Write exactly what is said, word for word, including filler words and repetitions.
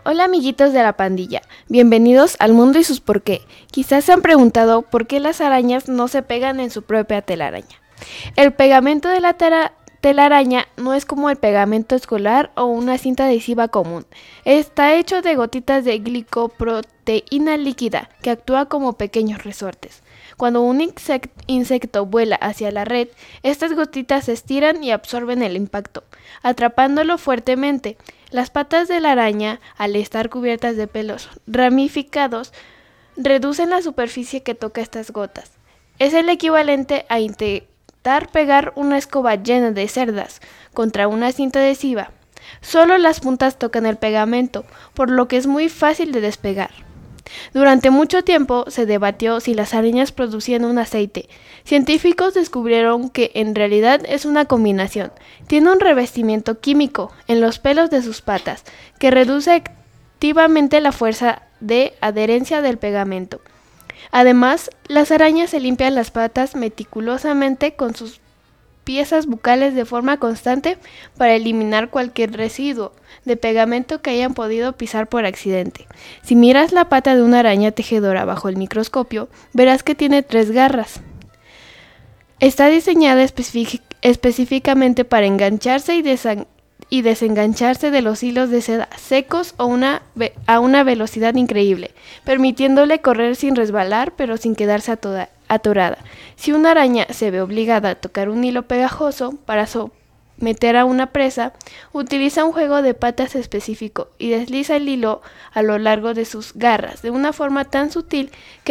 Hola amiguitos de la pandilla, bienvenidos al mundo y sus por qué. Quizás se han preguntado por qué las arañas no se pegan en su propia telaraña. El pegamento de la tera- telaraña no es como el pegamento escolar o una cinta adhesiva común. Está hecho de gotitas de glicoproteína líquida que actúa como pequeños resortes. Cuando un insect- insecto vuela hacia la red, estas gotitas se estiran y absorben el impacto, atrapándolo fuertemente. Las patas de la araña, al estar cubiertas de pelos ramificados, reducen la superficie que toca estas gotas. Es el equivalente a intentar pegar una escoba llena de cerdas contra una cinta adhesiva. Solo las puntas tocan el pegamento, por lo que es muy fácil de despegar. Durante mucho tiempo se debatió si las arañas producían un aceite. Científicos descubrieron que en realidad es una combinación. Tiene un revestimiento químico en los pelos de sus patas que reduce activamente la fuerza de adherencia del pegamento. Además, las arañas se limpian las patas meticulosamente con sus piezas bucales de forma constante para eliminar cualquier residuo de pegamento que hayan podido pisar por accidente. Si miras la pata de una araña tejedora bajo el microscopio, verás que tiene tres garras. Está diseñada especific- específicamente para engancharse y, desan- y desengancharse de los hilos de seda secos a una, ve- a una velocidad increíble, permitiéndole correr sin resbalar pero sin quedarse atoda- atorada. Si una araña se ve obligada a tocar un hilo pegajoso para someter a una presa, utiliza un juego de patas específico y desliza el hilo a lo largo de sus garras de una forma tan sutil que